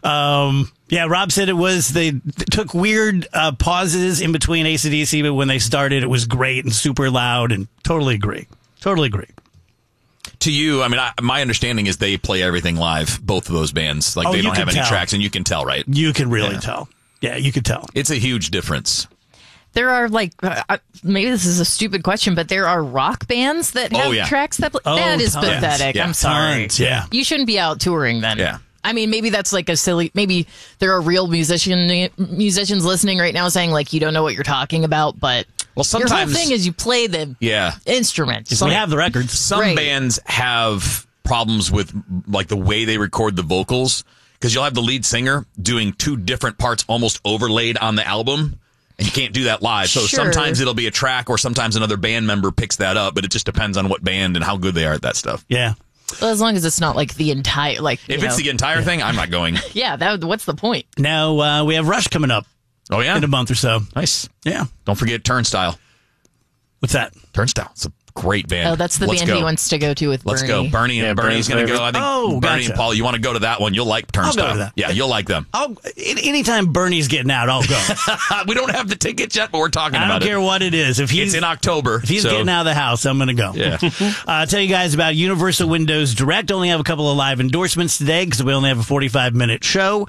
Yeah, Rob said they took weird pauses in between AC/DC, but when they started, it was great and super loud, and totally agree. Totally agree. To you, I mean, my understanding is they play everything live, both of those bands. Like, they don't have any tracks, and you can tell, right? You can really tell. Yeah, you can tell. It's a huge difference. There are, like, maybe this is a stupid question, but there are rock bands that have tracks that play. That is pathetic. Yeah. I'm sorry. Tons, yeah. You shouldn't be out touring then. Yeah. I mean, maybe that's like a silly. Maybe there are real musicians listening right now saying, like, you don't know what you're talking about, but sometimes your whole thing is you play the instrument. We have the records. Some bands have problems with, like, the way they record the vocals, because you'll have the lead singer doing two different parts almost overlaid on the album. And you can't do that live. So sometimes it'll be a track, or sometimes another band member picks that up, but it just depends on what band and how good they are at that stuff. Yeah. Well, as long as it's not like the entire, like, if it's the entire thing, I'm not going. Yeah, what's the point? Now we have Rush coming up. Oh, yeah? In a month or so. Nice. Yeah. Don't forget Turnstile. What's that? Turnstile. It's a great band. Oh, that's the band he wants to go to with Bernie. Let's go. Bernie's going to go. I think Bernie and Paul, you want to go to that one. You'll like Turnstile. I'll go to that. Yeah, you'll like them. Anytime Bernie's getting out, I'll go. We don't have the tickets yet, but we're talking about it. I don't care what it is. It's in October. If he's getting out of the house, I'm going to go. Yeah. I'll tell you guys about Universal Windows Direct. Only have a couple of live endorsements today because we only have a 45-minute show.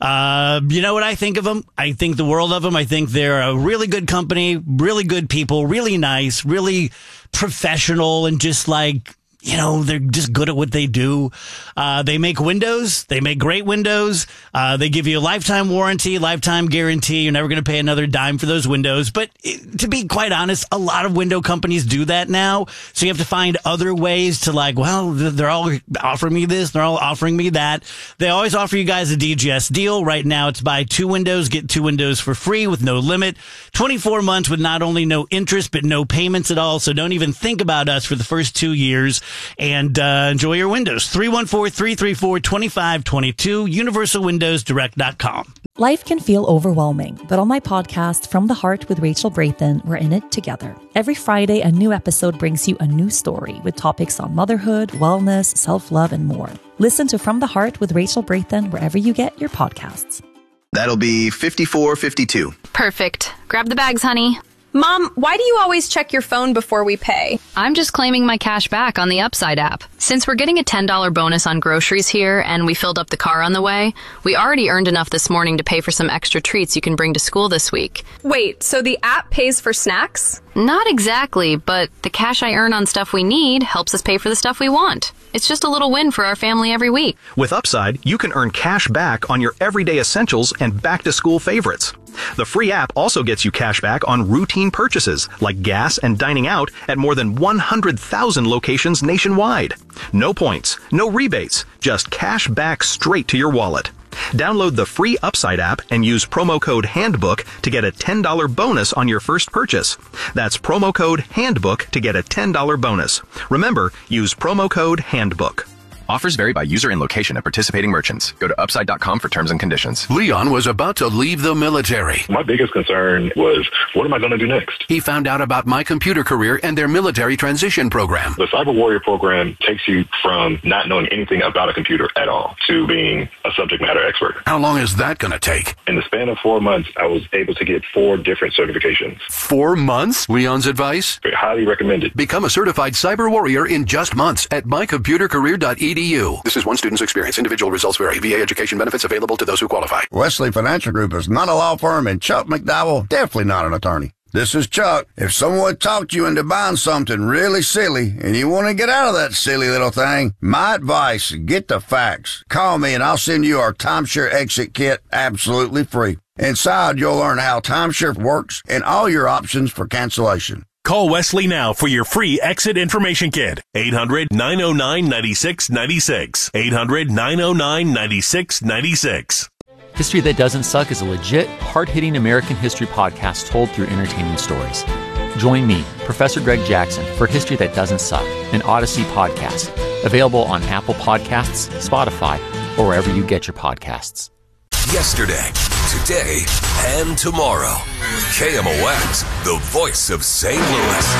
You know what I think of them? I think the world of them. I think they're a really good company, really good people, really nice, really professional, and just like, you know, they're just good at what they do. They make windows. They make great windows. They give you a lifetime warranty, lifetime guarantee. You're never going to pay another dime for those windows. But to be quite honest, a lot of window companies do that now. So you have to find other ways to, like, well, they're all offering me this. They're all offering me that. They always offer you guys a DGS deal. Right now, it's buy 2 windows, get 2 windows for free with no limit. 24 months with not only no interest, but no payments at all. So don't even think about us for the first 2 years. And enjoy your windows. 314-334-2522, universalwindowsdirect.com. Life can feel overwhelming, but on my podcast, From the Heart with Rachel Brathen, we're in it together. Every Friday, a new episode brings you a new story with topics on motherhood, wellness, self-love, and more. Listen to From the Heart with Rachel Brathen wherever you get your podcasts. That'll be $54.52. Perfect. Grab the bags, honey. Mom, why do you always check your phone before we pay? I'm just claiming my cash back on the Upside app. Since we're getting a $10 bonus on groceries here and we filled up the car on the way, we already earned enough this morning to pay for some extra treats you can bring to school this week. Wait, so the app pays for snacks? Not exactly, but the cash I earn on stuff we need helps us pay for the stuff we want. It's just a little win for our family every week. With Upside, you can earn cash back on your everyday essentials and back-to-school favorites. The free app also gets you cash back on routine purchases like gas and dining out at more than 100,000 locations nationwide. No points, no rebates, just cash back straight to your wallet. Download the free Upside app and use promo code HANDBOOK to get a $10 bonus on your first purchase. That's promo code HANDBOOK to get a $10 bonus. Remember, use promo code HANDBOOK. Offers vary by user and location at participating merchants. Go to upside.com for terms and conditions. Leon was about to leave the military. My biggest concern was, what am I going to do next? He found out about My Computer Career and their military transition program. The Cyber Warrior program takes you from not knowing anything about a computer at all to being a subject matter expert. How long is that going to take? In the span of 4 months, I was able to get 4 different certifications. 4 months? Leon's advice? Highly recommended. Become a certified cyber warrior in just months at mycomputercareer.edu. This is one student's experience. Individual results vary. VA education benefits available to those who qualify. Wesley Financial Group is not a law firm, and Chuck McDowell definitely not an attorney. This is Chuck. If someone talked you into buying something really silly and you want to get out of that silly little thing, my advice, get the facts. Call me and I'll send you our timeshare exit kit absolutely free. Inside, you'll learn how timeshare works and all your options for cancellation. Call Wesley now for your free exit information kit. 800-909-9696. 800-909-9696. History That Doesn't Suck is a legit, hard-hitting American history podcast told through entertaining stories. Join me, Professor Greg Jackson, for History That Doesn't Suck, an Odyssey podcast. Available on Apple Podcasts, Spotify, or wherever you get your podcasts. Yesterday, today, and tomorrow. KMOX, the voice of St. Louis.